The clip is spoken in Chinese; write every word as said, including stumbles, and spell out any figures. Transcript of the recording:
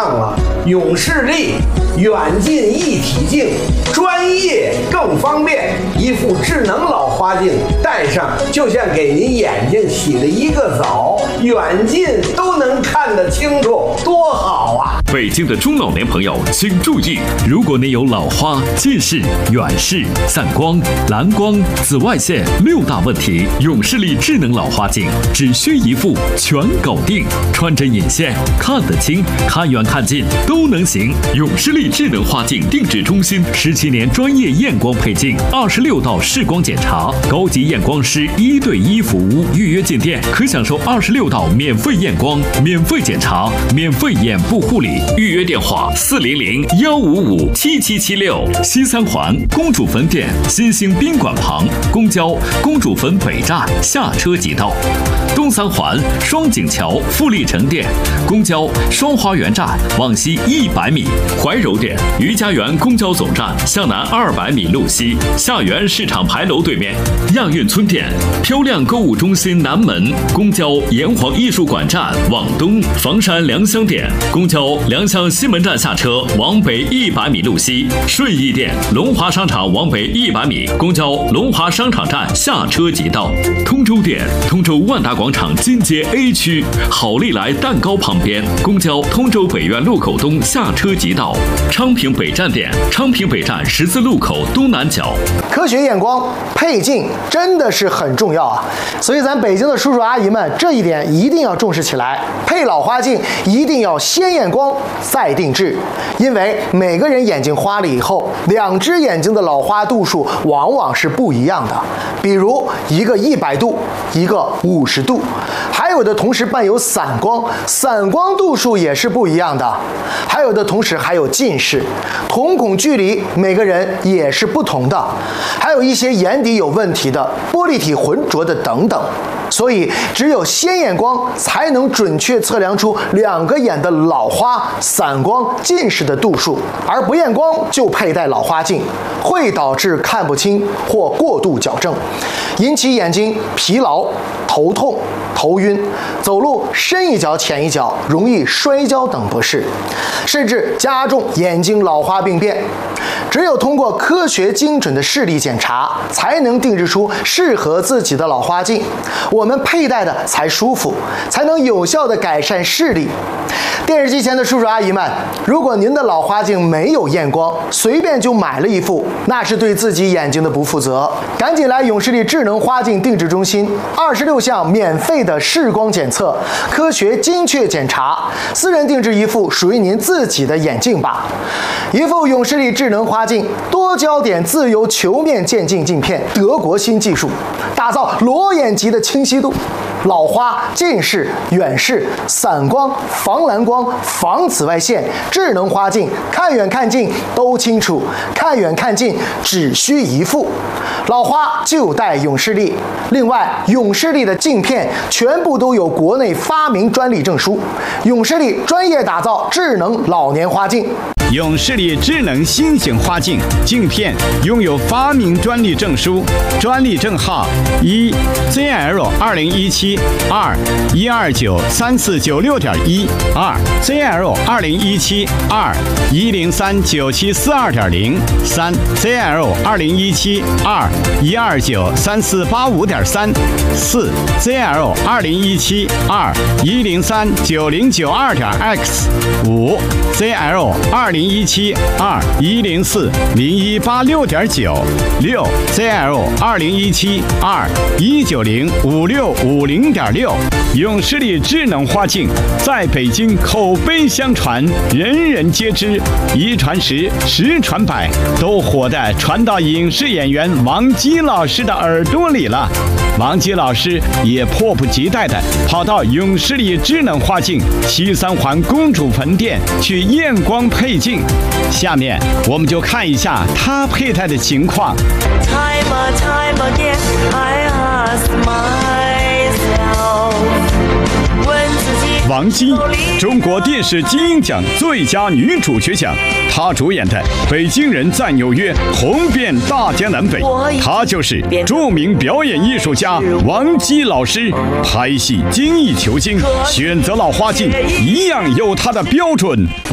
上了。永视力远近一体镜，专业更方便，一副智能老花镜，戴上就像给您眼睛洗了一个澡，远近都能看得清楚，多好啊！ 北京的中老年朋友请注意，如果您有老花、近视、远视、散光、蓝光、紫外线六大问题，永视力智能老花镜只需一副全搞定，穿针引线，看得清，看远看近都能行。永视力智能花镜定制中心十七年专业验光配镜，二十六道视光检查，高级验光师一对一服务，预约进店可享受二十六道免费验光、免费检查、免费眼部护理。预约电话：四零零幺五五七七七六。西三环公主坟店新兴宾馆旁，公交公主坟北站下车即到。东三环双井桥富力城店，公交双花园站往西一百米。怀柔店余家园公交总站向南二百米路西，下园市场牌楼对面。亚运村店漂亮购物中心南门，公交炎黄艺术馆站往东。房山良乡店公交良乡西门站下车往北一百米路西。顺义店龙华商场往北一百米，公交龙华商场站下车即到。通州店通州万达广场金街 A 区好利来蛋糕旁边，公交通州北苑路口东下车即到。昌平北站店昌平北站十字路口东南角。 科学验光配镜真的是很重要啊，所以咱北京的叔叔阿姨们这一点一定要重视起来。配老花镜一定要先验光再定制，因为每个人眼睛花了以后，两只眼睛的老花度数往往是不一样的。比如一个一百度，一个五十度，还有的同时伴有散光，散光度数也是不一样的。还有的同时还有近视，瞳孔距离每个人也是不同的，还有一些眼底有问题的、玻璃体浑浊的等等。所以只有先验光才能准确测量出两个眼的老花、散光、近视的度数，而不验光就佩戴老花镜，会导致看不清或过度矫正，引起眼睛疲劳、头痛、头晕，走路深一脚浅一脚，容易摔跤等不适，甚至加重眼睛老花病变。只有通过科学精准的视力检查，才能定制出适合自己的老花镜，我们佩戴的才舒服，才能有效的改善视力。电视机前的叔叔阿姨们，如果您的老花镜没有验光，随便就买了一副，那是对自己眼睛的不负责。赶紧来永视力智能花镜定制中心，二十六项免费的视光检测，科学精确检查，私人定制一副属于您自己的眼镜吧。一副永视力智能花镜，多焦点自由球面渐进镜片，德国新技术，打造裸眼级的清晰度。老花、近视、远视、散光、防蓝光、防紫外线，智能花镜，看远看近都清楚，看远看近只需一副。老花就戴永视力。另外，永视力的镜片全部都有国内发明专利证书，永视力专业打造智能老年花镜。 永视力智能新型花镜镜片拥有发明专利证书，专利证号一 Z L 二零一七二一二九三四九六点一二 Z L 二零一七二一零三九七四二点零三 Z L 二零一七二一二九三四八五点三四 Z L 二零一七二一零三九零九二点 X 五 Z L 二零一七二一零四零一八六点九六 Z L 二零一七二一九零五六五零点六。永视力智能花镜在北京口碑相传，人人皆知，一传十，十传百，都火的传到影视演员王姬老师的耳朵里了。王姬老师也迫不及待地跑到永视力智能花镜西三环公主坟店去验光配镜。下面我们就看一下他佩戴的情况。Time and time again, I ask myself. 王姬，中国电视金鹰奖最佳女主角奖，她主演的《北京人在纽约》红遍大江南北。她就是著名表演艺术家王姬老师。拍戏精益求精，选择老花镜一样有她的标准。